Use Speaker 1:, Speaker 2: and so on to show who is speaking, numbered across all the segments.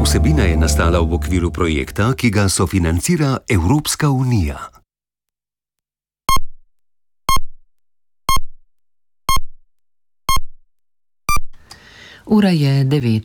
Speaker 1: Vsebina je nastala v okviru projekta, ki ga sofinancira Evropska unija.
Speaker 2: Ura je 9.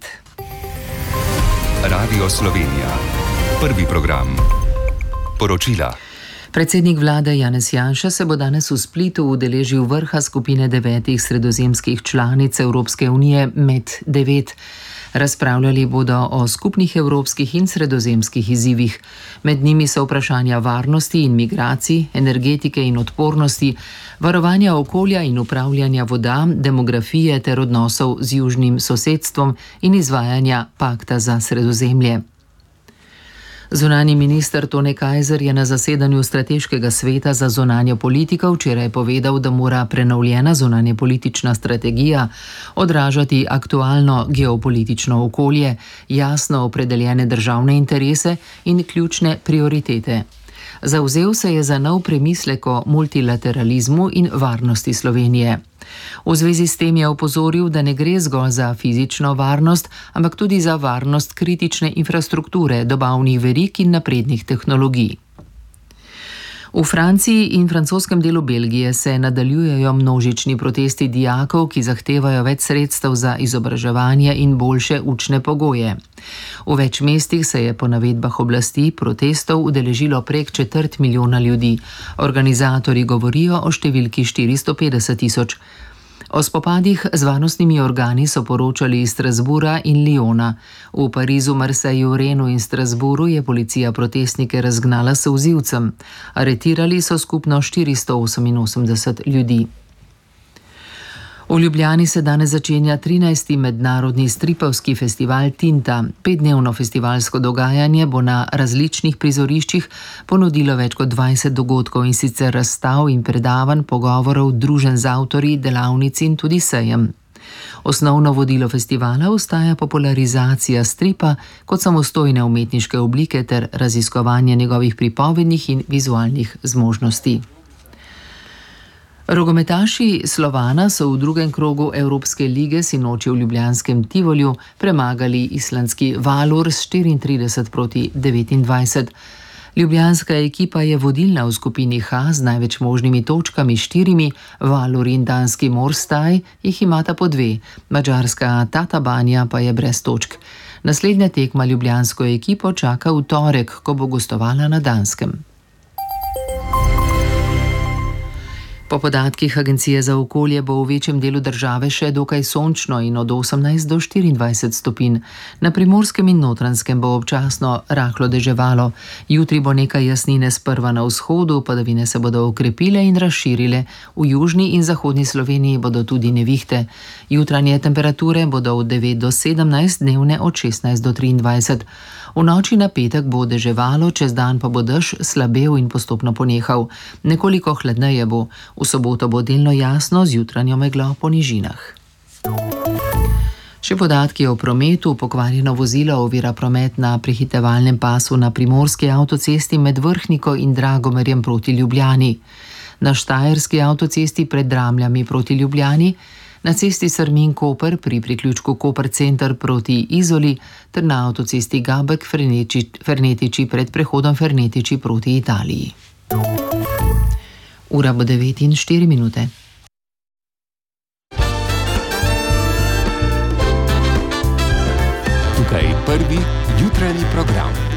Speaker 1: Radio Slovenija. Prvi program. Poročila.
Speaker 2: Predsednik vlade Janez Janša se bo danes v Splitu udeležil vrha skupine 9 sredozemskih članic Evropske unije Med9. Razpravljali bodo o skupnih evropskih in sredozemskih izzivih. Med njimi so vprašanja varnosti in migracij, energetike in odpornosti, varovanja okolja in upravljanja voda, demografije ter odnosov z južnim sosedstvom in izvajanja pakta za Sredozemlje. Zunanji minister Tone Kajzer je na zasedanju Strateškega sveta za zunanjo politiko včeraj povedal, da mora prenovljena zunanjepolitična strategija odražati aktualno geopolitično okolje, jasno opredeljene državne interese in ključne prioritete. Zavzel se je za nov premislek o multilateralizmu in varnosti Slovenije. V zvezi s tem je opozoril, da ne gre zgolj za fizično varnost, ampak tudi za varnost kritične infrastrukture, dobavnih verig in naprednih tehnologij. V Franciji in francoskem delu Belgije se nadaljujejo množični protesti dijakov, ki zahtevajo več sredstev za izobraževanje in boljše učne pogoje. V več mestih se je po navedbah oblasti protestov udeležilo prek 250 000 ljudi. Organizatorji govorijo o številki 450 000. O spopadih z varnostnimi organi so poročali iz Strasbourga in Lyona. V Parizu, Marseju, Renu in Strasbourgu je policija protestnike razgnala s solzivcem. Aretirali so skupno 488 ljudi. V Ljubljani se danes začenja 13. mednarodni stripovski festival Tinta. 5-dnevno festivalsko dogajanje bo na različnih prizoriščih ponudilo več kot 20 dogodkov, in sicer razstav in predavanj, pogovorov, druženj z avtorji, delavnic in tudi sejem. Osnovno vodilo festivala ostaja popularizacija stripa kot samostojne umetniške oblike ter raziskovanje njegovih pripovednih in vizualnih zmožnosti. Rokometaši Slovana so v drugem krogu Evropske lige sinoči v ljubljanskem Tivoliju premagali islandski Valur s 34-29. Ljubljanska ekipa je vodilna v skupini H z največ možnimi točkami 4, Valur in danski Morstaj jih imata po 2, madžarska Tatabanja pa je brez točk. Naslednja tekma ljubljansko ekipo čaka v torek, ko bo gostovala na Danskem. Po podatkih Agencije za okolje bo v večjem delu države še dokaj sončno in od 18 do 24 stopinj. Na Primorskem in Notranjskem bo občasno rahlo deževalo. Jutri bo nekaj jasnine sprva na vzhodu, padavine se bodo okrepile in razširile. V južni in zahodni Sloveniji bodo tudi nevihte. Jutranje temperature bodo od 9 do 17, dnevne od 16 do 23. V noči na petek bo deževalo, čez dan pa bo dež slabel in postopno ponehal. Nekoliko hladneje bo. V soboto bo delno jasno z jutranjo meglo po nižinah. Še podatki o prometu. Pokvarjeno vozilo ovira promet na prehitevalnem pasu na primorski avtocesti med Vrhniko in Dragomerjem proti Ljubljani. Na štajerski avtocesti pred Dramljami proti Ljubljani, na cesti Srmin-Koper pri priključku Koper Center proti Izoli ter na avtocesti Gabek-Fernetiči pred prehodom Fernetiči proti Italiji. Ura bo 9:04.
Speaker 1: Tukaj prvi jutranji program.